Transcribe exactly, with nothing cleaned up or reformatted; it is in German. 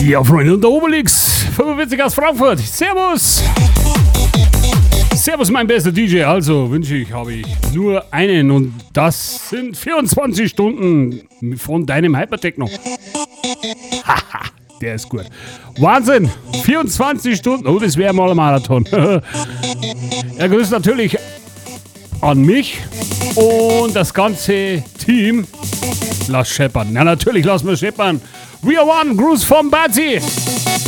Ja, Freunde, und der Obelix, fünfundvierzig aus Frankfurt. Servus! Servus, mein bester D J. Also wünsche ich, habe ich nur einen und das sind vierundzwanzig Stunden von deinem Hypertechno. Haha, der ist gut. Wahnsinn! vierundzwanzig Stunden. Oh, das wäre mal ein Marathon. Er grüßt natürlich an mich und das ganze Team. Lass scheppern. Na, natürlich lassen wir scheppern. We are one. Gruß vom Bazi.